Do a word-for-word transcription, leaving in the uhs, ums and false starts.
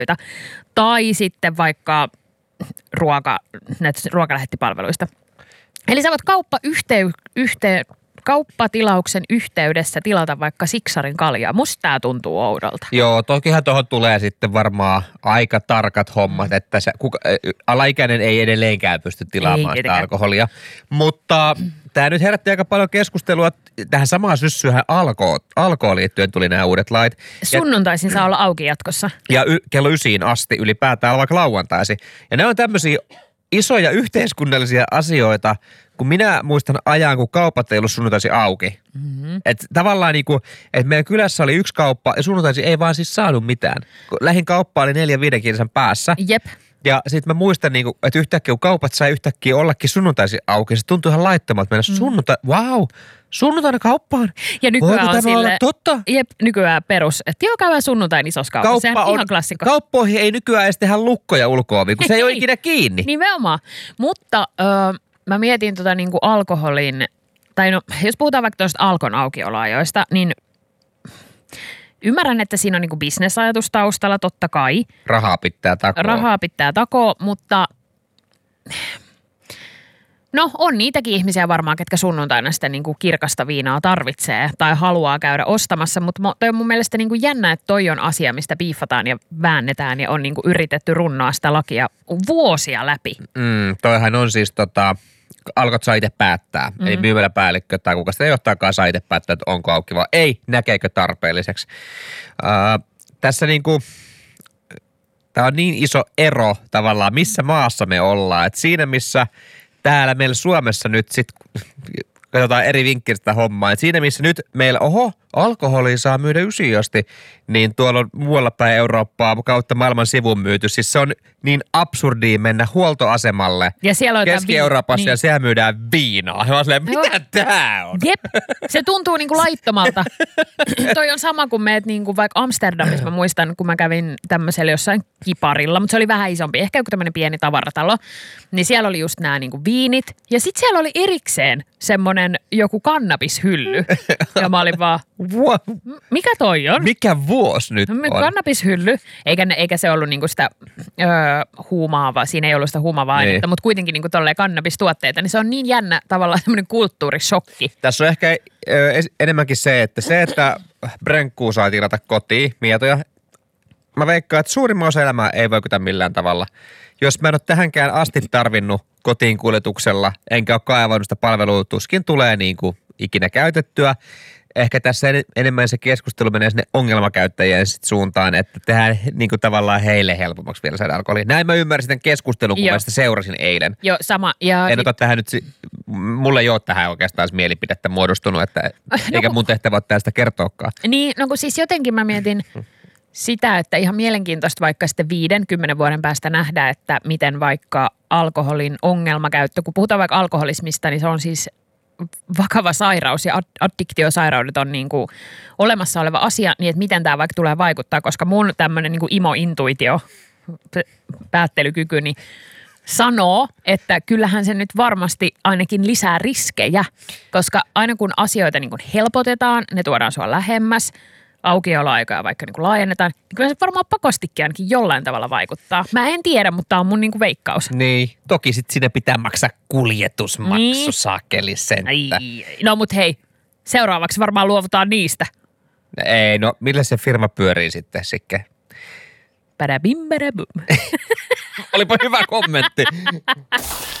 asioita. Tai sitten vaikka ruoka, näitä ruokalähettipalveluista. Eli sä voit kauppa yhtey, yhteen, kauppatilauksen yhteydessä tilata vaikka siksarin kaljaa. Musta tää tuntuu oudolta. Joo, tokihan tuohon tulee sitten varmaan aika tarkat hommat, että se, kuka, alaikäinen ei edelleenkään pysty tilaamaan ei, sitä alkoholia. Mutta tämä nyt herätti aika paljon keskustelua. Tähän samaan syssyhän alkoon, alkoon liittyen tuli nämä uudet lait. Sunnuntaisin saa olla auki jatkossa. Ja y, kello ysiin asti ylipäätään vaikka lauantaisi. Ja ne on tämmöisiä isoja yhteiskunnallisia asioita, kun minä muistan ajan, kun kaupat ei ollut sunnuntaisin auki. Mm-hmm. Että tavallaan niin kuin, että meidän kylässä oli yksi kauppa ja sunnuntaisin ei vaan siis saanut mitään. Lähin kauppa oli neljän viiden kilsan päässä. Jep. Ja sitten mä muistan, niin kuin, että yhtäkkiä kun kaupat sai yhtäkkiä ollakin sunnuntaisin auki, se tuntui ihan laittomalta mennä mm. sunnuntai, wow, sunnuntaina kauppaan. Ja nykyään Voiko on tämä olla sille, totta? Jep, nykyään perus, että joo, käydään sunnuntain isossa kaupassa. Kauppa on, ihan klassikko. Kauppoihin ei nykyään edes tehdä lukkoja ulko-oviin, kun se ei ole ikinä kiinni. Nimenomaan. Mutta öö, mä mietin tota niinku alkoholin, tai no jos puhutaan vaikka tuosta Alkon aukioloajoista, niin ymmärrän, että siinä on niinku bisnesajatus taustalla, totta kai. Rahaa pitää takoa. Rahaa pitää takoa, mutta no on niitäkin ihmisiä varmaan, ketkä sunnuntaina sitä niinku kirkasta viinaa tarvitsee tai haluaa käydä ostamassa, mutta toi on mun mielestä niinku jännä, että toi on asia, mistä biifataan ja väännetään ja on niinku yritetty runnoa sitä lakia vuosia läpi. Mm, toihan on siis tota, Alkot saa itse päättää, mm-hmm. eli myymäläpäällikkö tai kuka sitä johtaakaan saa itse päättää, että onko auki vai ei, näkeekö tarpeelliseksi. Uh, tässä niinku, tää on niin iso ero tavallaan, missä maassa me ollaan, että siinä missä täällä meillä Suomessa nyt sitten katsotaan eri vinkkistä hommaa. Et siinä missä nyt meillä, oho, alkoholia saa myydä ysiin asti, niin tuolla on muualla päin Eurooppaa kautta maailman sivun myyty. Siis se on niin absurdia mennä huoltoasemalle ja Keski-Euroopassa vi- ja siellä myydään viinaa. Ja mä silleen, mitä tää on? Jep, se tuntuu niinku laittomalta. Toi on sama kuin meet niinku vaikka Amsterdamissa, mä muistan, kun mä kävin tämmöisellä jossain kiparilla, mutta se oli vähän isompi, ehkä joku tämmöinen pieni tavaratalo, niin siellä oli just nämä niinku viinit ja sitten siellä oli erikseen semmoinen joku kannabishylly. Ja mä olin vaan, mikä toi on? Mikä vuosi nyt on? Kannabishylly, eikä, eikä se ollut niinku sitä öö, huumaavaa, siinä ei ollut sitä huumaavaa ainetta, mutta kuitenkin niinku tolleen kannabistuotteita, niin se on niin jännä tavallaan semmoinen kulttuurishokki. Tässä on ehkä ö, enemmänkin se, että se, että brenkkuu saa tilata kotiin mietoja, mä veikkaan, että suurimman osa elämää ei vaikuta millään tavalla. Jos mä en ole tähänkään asti tarvinnut kotiin kuljetuksella, enkä ole kaivannut sitä palvelua, tuskin tulee niin kuin ikinä käytettyä. Ehkä tässä enemmän se keskustelu menee sinne ongelmakäyttäjien suuntaan, että tehdään niin kuin tavallaan heille helpommaksi vielä saada alkoholia. Näin mä ymmärsin tämän keskustelun, kun Joo. mä sitä seurasin eilen. Joo, sama. Ja en ota tähän nyt, mulle ei ole tähän oikeastaan mielipidettä muodostunut, että no, eikä mun tehtävä ole tästä kertoakaan. Niin, no kun siis jotenkin mä mietin sitä, että ihan mielenkiintoista vaikka sitten viiden, kymmenen vuoden päästä nähdä, että miten vaikka alkoholin ongelmakäyttö, kun puhutaan vaikka alkoholismista, niin se on siis vakava sairaus ja addiktiosairaudet on niin kuin olemassa oleva asia, niin että miten tämä vaikka tulee vaikuttaa, koska mun tämmöinen niin kuin imo-intuitio, päättelykyky, niin sanoo, että kyllähän se nyt varmasti ainakin lisää riskejä, koska aina kun asioita niin kuin helpotetaan, ne tuodaan sua lähemmäs, aukioloaikaa vaikka niin kuin laajennetaan, niin kyllä se varmaan pakostikin ainakin jollain tavalla vaikuttaa. Mä en tiedä, mutta tämä on mun niin kuin veikkaus. Niin, toki sitten sinne pitää maksaa kuljetusmaksu, niin. Saakeli senttä. No mut hei, seuraavaksi varmaan luovutaan niistä. Ei, no millä se firma pyörii sitten, Sikke? Badabim, badabum. Olipa hyvä kommentti.